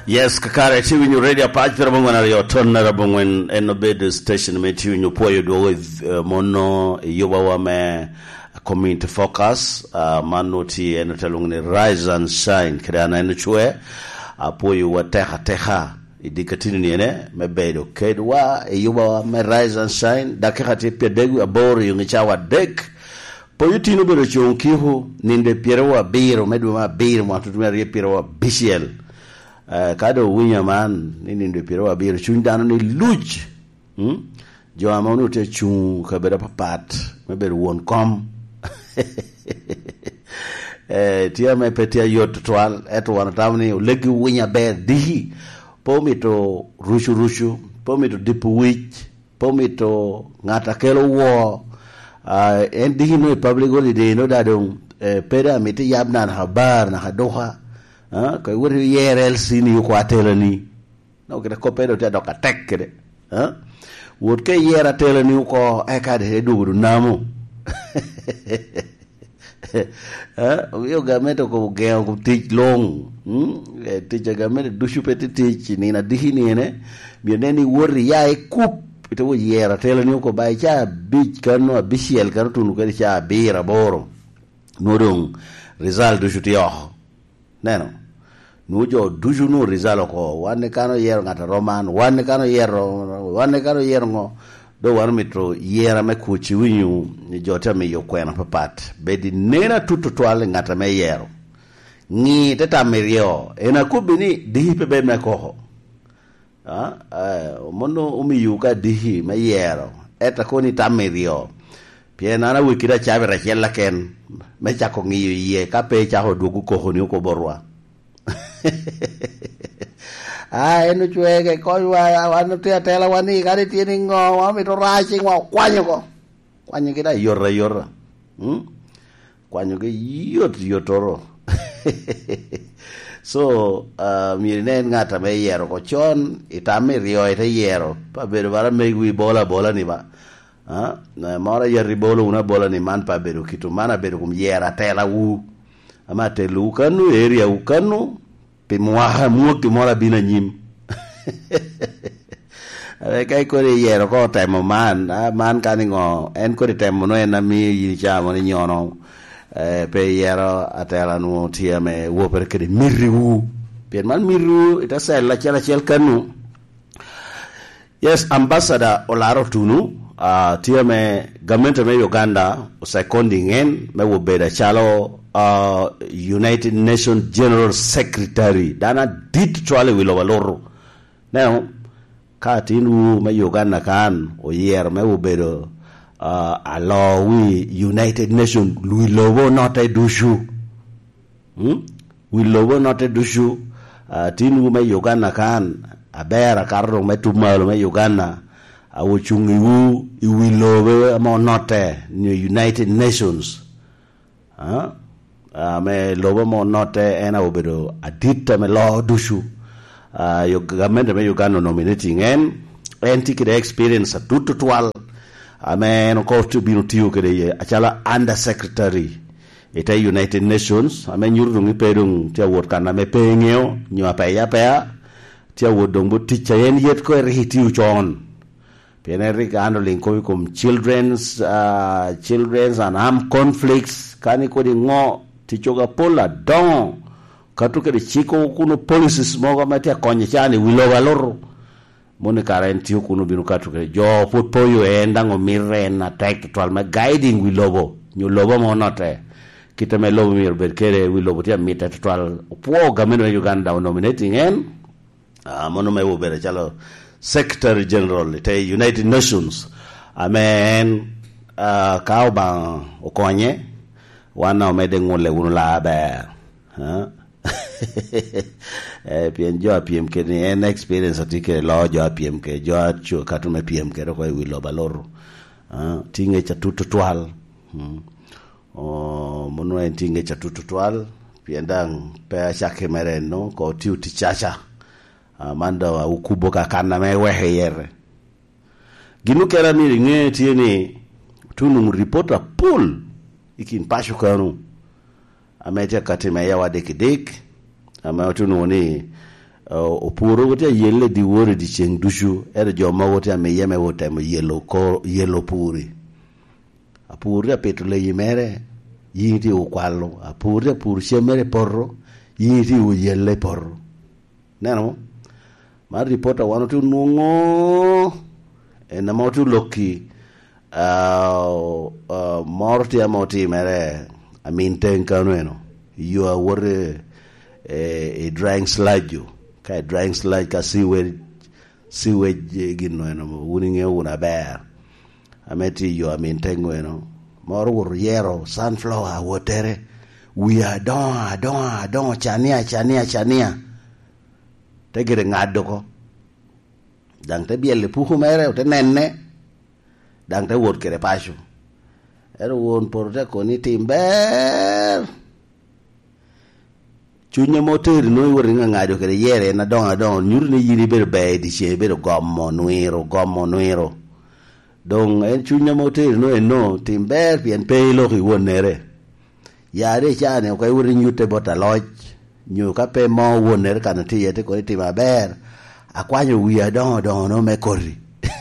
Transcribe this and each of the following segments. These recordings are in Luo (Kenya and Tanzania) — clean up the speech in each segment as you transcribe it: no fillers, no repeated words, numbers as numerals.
Yes, kakare tiwi nyu radio page pero bongo na yo tonna rabongwen enobedo station me tiwi nyu poyo do mono yoba wa me community focus manoti enotalungni rise and shine kreana eno chwe apoyo wa teha idikatini ni ene mebedo kedwa yoba wa me rise and shine dakati pedegu aboro yungicha wa dek poyo tino bedo chonkihu ninde piero wa biro medwa ma biro matutumia rie piero wa bisiel kado winya man nini ndo piro abiro chundano ni luj jo amonu te chung kabera papat meber won kom tia me petia yot twal eto wana tamni legi winya ber dihi pomito rushu pomito dipu wich pomito ngata kelo wo en dihi no public holiday no dadong peda miti yabna na habar na hadoha kay wori yerel sini yu kwa telani no kede ko pedo te doka tekkede wot kay yera telani ko e ka de dugudu namu yo gameto ko geo ko tij long tij gameto dushu peti tij ni na dihini ene mi neni wori ya e kup ite wo yera telani ko bay cha bij kanu bisiel kanu tunu kede cha bira boro nodong result dushu ti yo neno nujo duju no rizalo ko wanne kano yero ngata roman wanne kano yero ngo do war mitro yera me kuchi winyu ni jota me yokwena papat bedi nena tutu twale ngata me yero ni teta merio ena kubini dihi pe me ko mono umiyuka dihi me yero eta koni tamerio piena na wikira chabe rachela ken me chako ngiyo ye kape chaho dugu ko honi ko borwa eno chueke ko wanu tia tela wani kare tieni ngo wa mi to rachi ngo kwanyo kida yorra kwanyo ke yotoro so mi ne ngata me yero ko chon itame rio ite yero pa bedo bara me wi bola ni ba na mara yeri bolo una bola ni man pa bedo kitu mana bedo kum yera tela wu ama telu kanu area ukanu pe moa muoki mora bina nyim kai ko yero ko temo man kaningo en ko temo no en mi yicha mo ni nyono pe yero atela no tiame wo per ke mirru pe man mirru ita sella chel kanu. Yes, ambassador olaro tunu tiame government me Uganda seconding en me wo beda chalo United Nations General Secretary dana dit twale wilo waloro now katinu me Uganda kan o yer me ubedo wi United Nations wilowo note dushu wilowo note dushu tinu me Uganda kan abera karro me tumalo me Uganda awuchungi wu wilowo mo note new United Nations me lobo mo note ena obedo adita me law dushu yo government me Uganda nominating en tikide experience tututwal amen ko to binu tiyo kede ye achala under secretary ita United Nations amen nyuru ngi pedung tia wot kana me pengeo nyo pa tia wodong bo ticha yen yet ko rehiti uchon peneri handling ko children's and armed conflicts kani ko di ngo tichoga pola don katuke de chiko kuno policies moga matia konye chani wilo valoro mone karenti kuno binu katuke jo poyo enda ngo mirena tek twal ma guiding wilobo nyu lobo mo note kitame lobo mir berkere wilobo tia mita twal po gameno Uganda nominating mono me wo bere chalo Secretary General ite United Nations amen kauba okonye wana omede ngole unula ba pien jo PMK ni en experience atike lo jo PMK jo chu katume PMK ro ko wilo baloro tinge cha tututwal mono en tinge cha tututwal piendang pe chake mereno ko tiuti chacha manda wa ukubo kana me wehe yere ginu kera mi nge tieni tunu reporter pool ikin pashu kanu ameja katima ya wadekidek ama tunu ni opuro wote yelle di wore di cheng dushu ere joma wote me yeme wote mo yelo puri apuri apetole yimere yiti ukwalo apuri chemere porro yiti u yelle porro neno mar reporter wano tu nungo na motu loki morti amoti mere aminteng kanweno you are worried a drying sludge you ka drying sludge ka sewage ginno wuninge una bear ameti yo aminteng weno mor wor yero sunflower wotere we are don chania tegere ngado ko dang te bielle puhu mere te nenne dang te wot kere pashu ero won porte koni timber chunya moter no wori ngado kere yere na don nyurni yiri be di che be gommo nuiro don en chunya moter no timber bien pelo ki wonere yare chane ko wori nyute bota loj nyu ka pe mo wonere kana tiyete ko tima ber akwanyo wiya don no me korri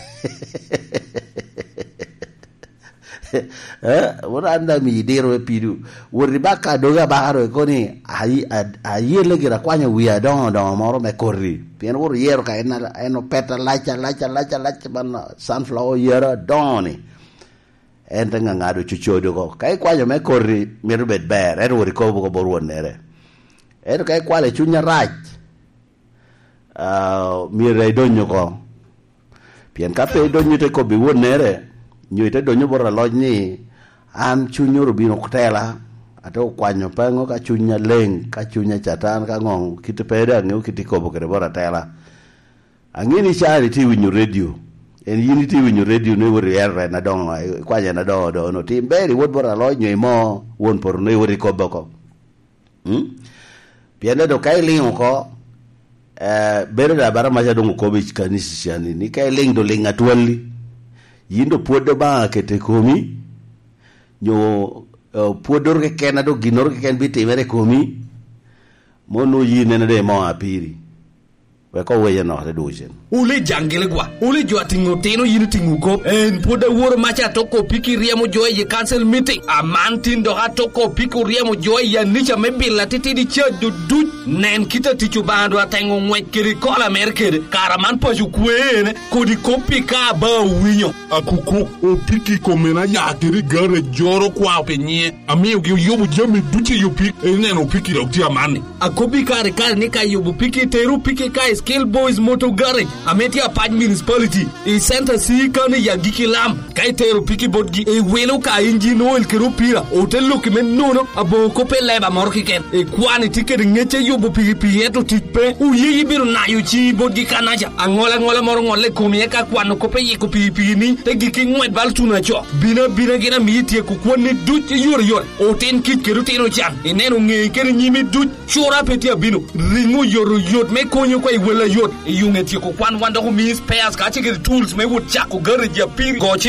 wora anda mi dero e pidu wori baka doga baharo ko ni ayele gira kwanyo wiya don moro me korri pien wor yero ka eno peta lacha ban sunflower yero doni ente ngado chuchodo ko kai kwanyo me korri mirbet ber ero wori ko bo wonere ero kai kwale chunya rach mire donyo ko pien kape donyo te ko bi wonere nyoite donyo bora lojni an chunyo rubino kutela ato kwanyo pango ka chunya leng ka chunya chatan ka ngong kitepeda ngeu kitikobo kere bora tela angini chari ti winyo radio en yini ti winyo radio ne wori erre na dong kwanya na do no timberi wod bora lojni mo won por ne wori koboko piende do kai lingo ko bere da bara maja dongo kobi kanisi shani ni kai ling do linga twali yindo puodo ba kete komi nyo puodor ke kenado ginor ke ken bitimere komi mono yine na de mo apiri we ko weye no de dojen ule jangele gwa ule jo atingo teno yini tingu ko en poda woro macha toko piki riemo joy ye cancel meeting amantin do ha toko piki riemo joy ya nicha mebila titi di chedu du nen kita tichu bando atengo mwekiri kola merkede karaman paju kwene kodi kopi ka ba winyo akuko o piki komena ya tiri gare joro kwa penye ami yobu jami duchi yo piki eneno piki dokti amani akobi kare ni ka yobu piki teru piki ka skill boys moto garage ameti apaj municipality e center si kane ya gikilam kai teru piki bodgi e welo ka engine oil kero pira hotel loki men nono abo ko pe leba morki ken e kwani ticket ngeche yobu piki eto tikpe u yeyi biru na yo chi bodgi kanaja angola moro ngole komi ka kwano ko pe yiko piki ni te giki ngwet bal tuna cho bina gina mi tie ku kwani dut yor hotel kit kero teno chan e neno nge kere nyimi dut chora petia bino ringu yot me konyo ko wela yot yunge tie ko kwan wanda ko mis payas ka chike tools me would chako garage ya pir go